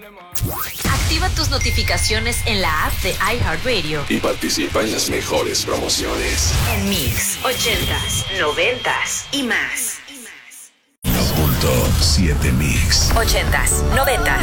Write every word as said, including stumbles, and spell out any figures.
Activa tus notificaciones en la app de iHeartRadio y participa en las mejores promociones. En Mix, ochentas, noventas y más. Punto siete Mix. Ochentas, noventas